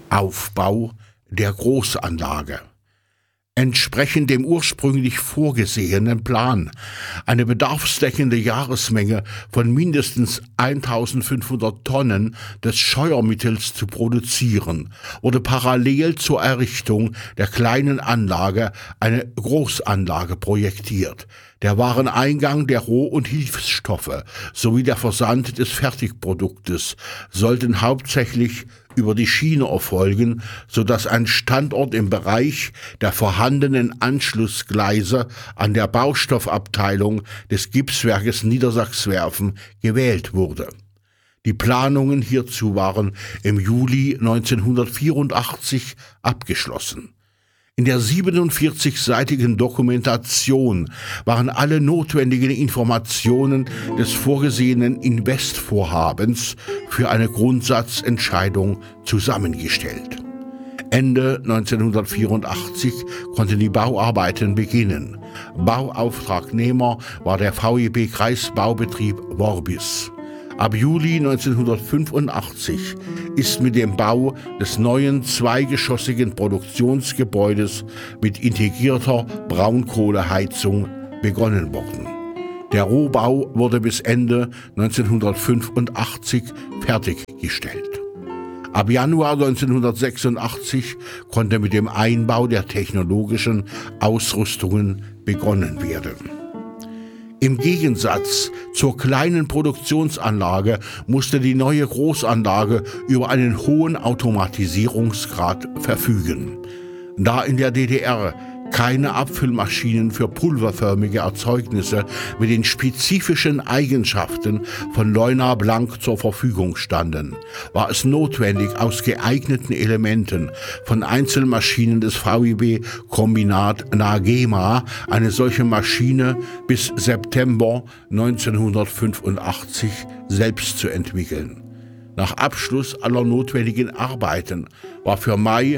Aufbau der Großanlage. Entsprechend dem ursprünglich vorgesehenen Plan, eine bedarfsdeckende Jahresmenge von mindestens 1500 Tonnen des Scheuermittels zu produzieren, wurde parallel zur Errichtung der kleinen Anlage eine Großanlage projektiert. Der Wareneingang der Roh- und Hilfsstoffe sowie der Versand des Fertigproduktes sollten hauptsächlich über die Schiene erfolgen, sodass ein Standort im Bereich der vorhandenen Anschlussgleise an der Baustoffabteilung des Gipswerkes Niedersachswerfen gewählt wurde. Die Planungen hierzu waren im Juli 1984 abgeschlossen. In der 47-seitigen Dokumentation waren alle notwendigen Informationen des vorgesehenen Investvorhabens für eine Grundsatzentscheidung zusammengestellt. Ende 1984 konnten die Bauarbeiten beginnen. Bauauftragnehmer war der VEB Kreisbaubetrieb Worbis. Ab Juli 1985 ist mit dem Bau des neuen zweigeschossigen Produktionsgebäudes mit integrierter Braunkohleheizung begonnen worden. Der Rohbau wurde bis Ende 1985 fertiggestellt. Ab Januar 1986 konnte mit dem Einbau der technologischen Ausrüstungen begonnen werden. Im Gegensatz zur kleinen Produktionsanlage musste die neue Großanlage über einen hohen Automatisierungsgrad verfügen. Da in der DDR keine Abfüllmaschinen für pulverförmige Erzeugnisse mit den spezifischen Eigenschaften von Leuna Blanc zur Verfügung standen, war es notwendig, aus geeigneten Elementen von Einzelmaschinen des VEB Kombinat Nagema eine solche Maschine bis September 1985 selbst zu entwickeln. Nach Abschluss aller notwendigen Arbeiten war für Mai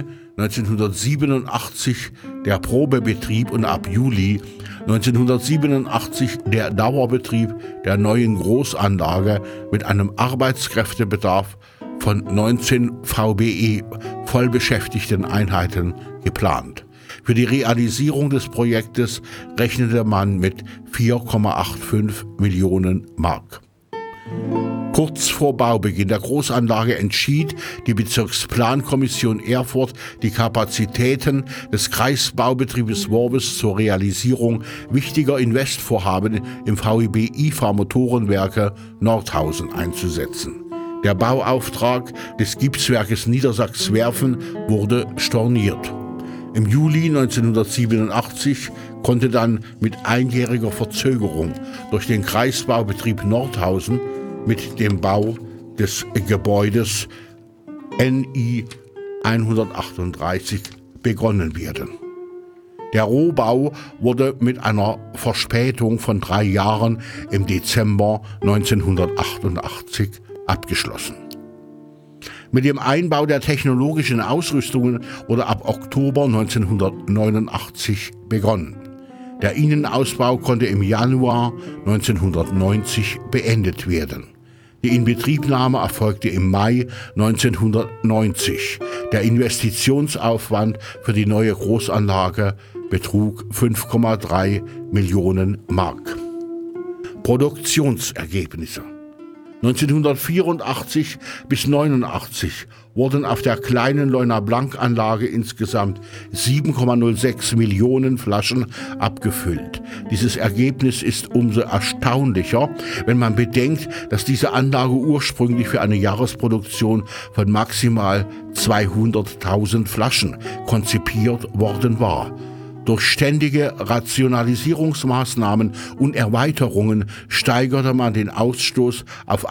1987 der Probebetrieb und ab Juli 1987 der Dauerbetrieb der neuen Großanlage mit einem Arbeitskräftebedarf von 19 VBE vollbeschäftigten Einheiten geplant. Für die Realisierung des Projektes rechnete man mit 4,85 Millionen Mark. Kurz vor Baubeginn der Großanlage entschied die Bezirksplankommission Erfurt, die Kapazitäten des Kreisbaubetriebes Worbis zur Realisierung wichtiger Investvorhaben im VEB IFA Motorenwerke Nordhausen einzusetzen. Der Bauauftrag des Gipswerkes Niedersachswerfen wurde storniert. Im Juli 1987 konnte dann mit einjähriger Verzögerung durch den Kreisbaubetrieb Nordhausen mit dem Bau des Gebäudes NI 138 begonnen werden. Der Rohbau wurde mit einer Verspätung von 3 Jahren im Dezember 1988 abgeschlossen. Mit dem Einbau der technologischen Ausrüstungen wurde ab Oktober 1989 begonnen. Der Innenausbau konnte im Januar 1990 beendet werden. Die Inbetriebnahme erfolgte im Mai 1990. Der Investitionsaufwand für die neue Großanlage betrug 5,3 Millionen Mark. Produktionsergebnisse: 1984 bis 1989 wurden auf der kleinen Leuna Blanc Anlage insgesamt 7,06 Millionen Flaschen abgefüllt. Dieses Ergebnis ist umso erstaunlicher, wenn man bedenkt, dass diese Anlage ursprünglich für eine Jahresproduktion von maximal 200.000 Flaschen konzipiert worden war. Durch ständige Rationalisierungsmaßnahmen und Erweiterungen steigerte man den Ausstoß auf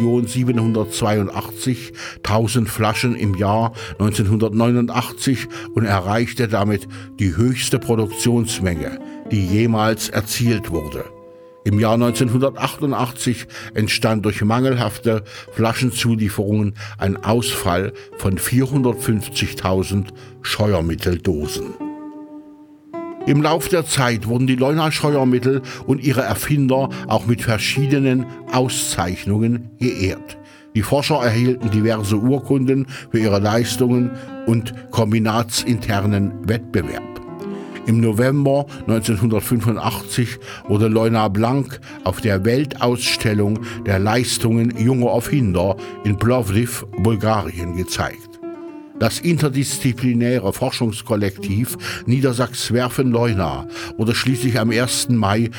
1.782.000 Flaschen im Jahr 1989 und erreichte damit die höchste Produktionsmenge, die jemals erzielt wurde. Im Jahr 1988 entstand durch mangelhafte Flaschenzulieferungen ein Ausfall von 450.000 Scheuermitteldosen. Im Lauf der Zeit wurden die Leuna Scheuermittel und ihre Erfinder auch mit verschiedenen Auszeichnungen geehrt. Die Forscher erhielten diverse Urkunden für ihre Leistungen und kombinatsinternen Wettbewerb. Im November 1985 wurde Leuna Blanc auf der Weltausstellung der Leistungen junger Erfinder in Plovdiv, Bulgarien, gezeigt. Das interdisziplinäre Forschungskollektiv Niedersachs-Werfen-Leuna wurde schließlich am 1. Mai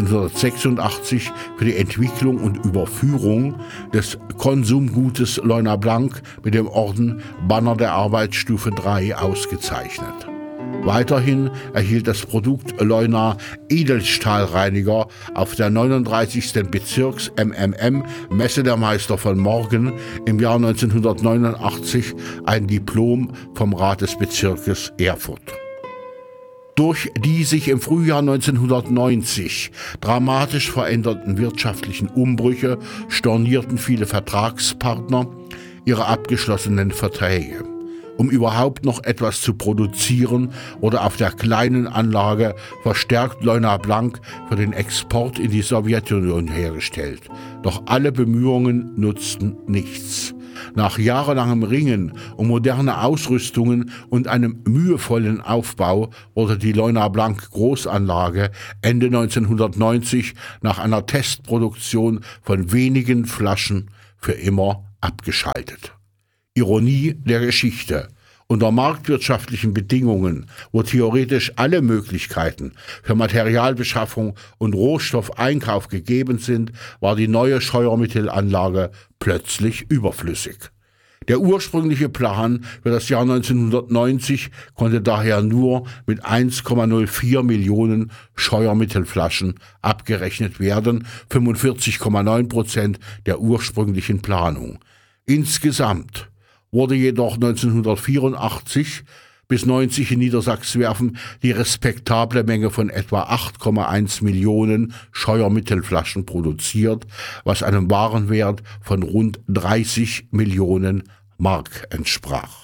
1986 für die Entwicklung und Überführung des Konsumgutes Leuna Blanc mit dem Orden Banner der Arbeit Stufe 3 ausgezeichnet. Weiterhin erhielt das Produkt Leuna Edelstahlreiniger auf der 39. Bezirks-MMM-Messe der Meister von Morgen im Jahr 1989 ein Diplom vom Rat des Bezirkes Erfurt. Durch die sich im Frühjahr 1990 dramatisch veränderten wirtschaftlichen Umbrüche stornierten viele Vertragspartner ihre abgeschlossenen Verträge. Um überhaupt noch etwas zu produzieren, wurde auf der kleinen Anlage verstärkt Leuna Blanc für den Export in die Sowjetunion hergestellt. Doch alle Bemühungen nutzten nichts. Nach jahrelangem Ringen um moderne Ausrüstungen und einem mühevollen Aufbau wurde die Leuna Blanc Großanlage Ende 1990 nach einer Testproduktion von wenigen Flaschen für immer abgeschaltet. Ironie der Geschichte. Unter marktwirtschaftlichen Bedingungen, wo theoretisch alle Möglichkeiten für Materialbeschaffung und Rohstoffeinkauf gegeben sind, war die neue Scheuermittelanlage plötzlich überflüssig. Der ursprüngliche Plan für das Jahr 1990 konnte daher nur mit 1,04 Millionen Scheuermittelflaschen abgerechnet werden, 45,9% der ursprünglichen Planung. Insgesamt wurde jedoch 1984 bis 90 in Niedersachs-Werfen die respektable Menge von etwa 8,1 Millionen Scheuermittelflaschen produziert, was einem Warenwert von rund 30 Millionen Mark entsprach.